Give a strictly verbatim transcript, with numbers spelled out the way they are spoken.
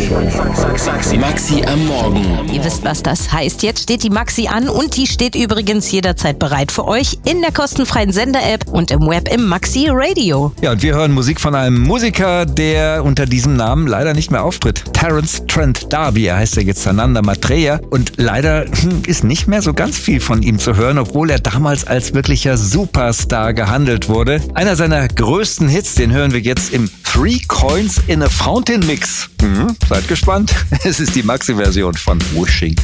Maxi am Morgen. Ihr wisst, was das heißt. Jetzt steht die Maxi an und die steht übrigens jederzeit bereit für euch in der kostenfreien Sender-App und im Web im Maxi Radio. Ja, und wir hören Musik von einem Musiker, der unter diesem Namen leider nicht mehr auftritt. Terence Trent D'Arby, er heißt ja jetzt Sananda Maitreya, und leider hm, ist nicht mehr so ganz viel von ihm zu hören, obwohl er damals als wirklicher Superstar gehandelt wurde. Einer seiner größten Hits, den hören wir jetzt im Three Coins in a Fountain Mix. Mhm, seid gespannt. Es ist die Maxi-Version von Wishing.